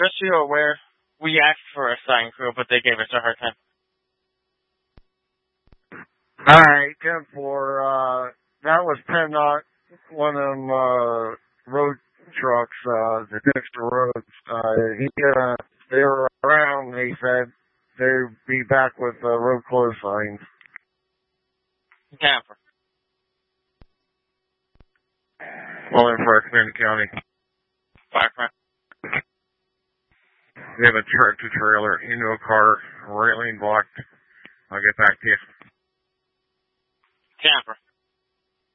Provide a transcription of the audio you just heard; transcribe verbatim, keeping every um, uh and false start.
just so you're aware, we asked for a sign crew, but they gave us a hard time. Alright, ten four, uh, that was Pennock, one of them, uh, road trucks, uh, the Dexter Roads. Uh, he, uh, they were around, he said they'd be back with, uh, road closed signs. Camper. Well, in for Community County. Fire front. We have a tractor trailer into a car, right lane blocked. I'll get back to you. Camper.